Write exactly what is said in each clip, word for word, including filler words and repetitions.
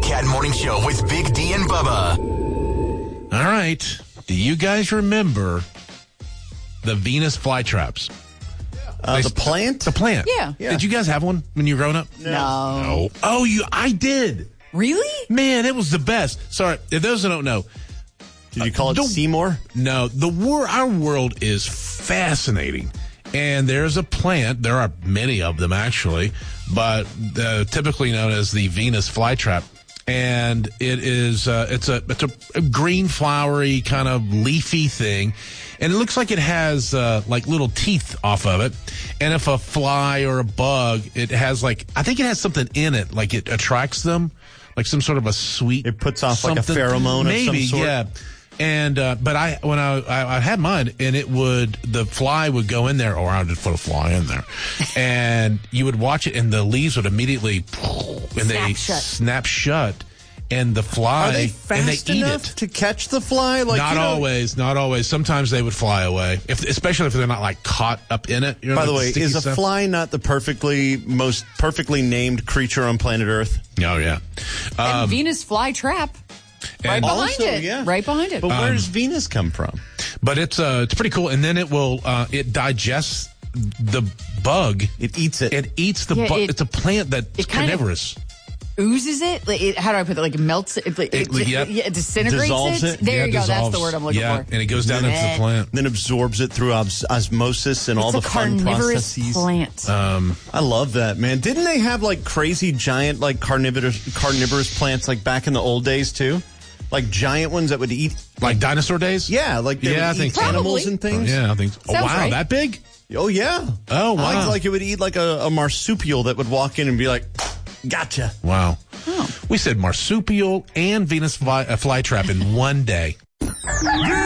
Cat Morning Show with Big D and Bubba. All right. Do you guys remember the Venus flytraps? Uh, the plant? The plant. Yeah. Yeah. Did you guys have one when you were growing up? No. No. Oh, you? I did. Really? Man, it was the best. Sorry, if those who don't know. Did you call it Don't- Seymour? No, the wor- our world is fascinating. And there's a plant, there are many of them actually, but uh, typically known as the Venus flytrap. And it is, uh, it's a, it's a, a green flowery kind of leafy thing. And it looks like it has, uh, like little teeth off of it. And if a fly or a bug, it has like, I think it has something in it, like it attracts them, like some sort of a sweet. It puts off like a something. pheromone Maybe, of some sort? yeah. And, uh, but I, when I, I, I had mine and it would, the fly would go in there, or I would just put a fly in there and you would watch it and the leaves would immediately, and they Snap shut. snap shut and the fly, Are they and fast they eat enough it. to catch the fly? Like, Not you know- always, not always. Sometimes they would fly away, if, especially if they're not like caught up in it. You know, By the like way, sticky is a stuff. fly not the perfectly, most perfectly named creature on planet Earth? Oh, yeah. And Um, Venus flytrap. Right and- behind Also, it. yeah. Right behind it. But where does Venus come from? But it's, uh, it's pretty cool. And then it will, uh, it digests the bug. It eats it. It eats the Yeah, bug. it- It's a plant that's it kind of- carnivorous. Oozes it? Like, it? How do I put it? Like, it melts it? It, It- it, yep. yeah, it disintegrates Dissolves it? There Yeah, you go. That's dissolves. the word I'm looking yeah, for. and it goes down into the Meh. plant. Then absorbs it through os- osmosis and all It's the a fun carnivorous processes. plant. Um, I love that, man. Didn't they have like crazy giant like carnivorous carnivorous plants like back in the old days too? Like giant ones that would eat. like dinosaur days? Yeah, like they Yeah, I would think eat so. animals Probably. and things. Yeah, I think so. Oh, Sounds wow, right. that big? Oh yeah. Oh, Like, wow. like it would eat like a, a marsupial that would walk in and be like, "Gotcha." Wow. Oh. We said marsupial and Venus fly, uh, flytrap in one day. Good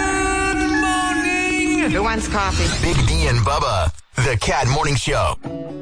morning. Who wants coffee? Big D and Bubba, the Cat Morning Show.